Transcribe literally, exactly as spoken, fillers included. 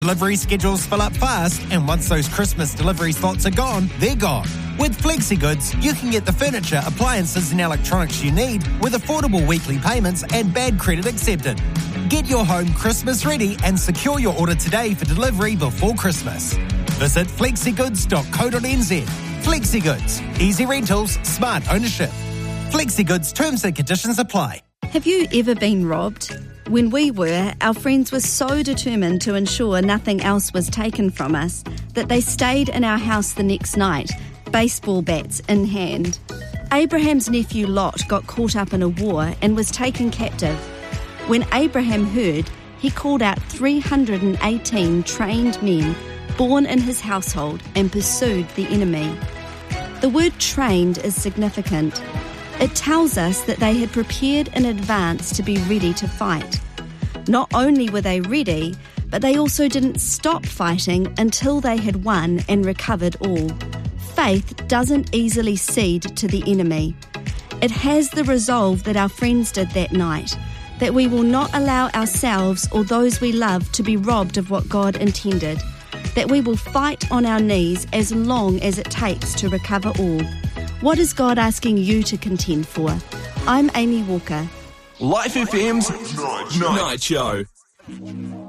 Delivery schedules fill up fast, and once those Christmas delivery slots are gone, they're gone. With FlexiGoods, you can get the furniture, appliances and electronics you need with affordable weekly payments and bad credit accepted. Get your home Christmas ready and secure your order today for delivery before Christmas. Visit flexigoods dot co dot n z. FlexiGoods. Easy rentals, smart ownership. FlexiGoods terms and conditions apply. Have you ever been robbed? When we were, our friends were so determined to ensure nothing else was taken from us that they stayed in our house the next night, baseball bats in hand. Abraham's nephew Lot got caught up in a war and was taken captive. When Abraham heard, he called out three hundred eighteen trained men born in his household and pursued the enemy. The word trained is significant. It tells us that they had prepared in advance to be ready to fight. Not only were they ready, but they also didn't stop fighting until they had won and recovered all. Faith doesn't easily cede to the enemy. It has the resolve that our friends did that night, that we will not allow ourselves or those we love to be robbed of what God intended, that we will fight on our knees as long as it takes to recover all. What is God asking you to contend for? I'm Amy Walker. Life F M's Night, Night Show.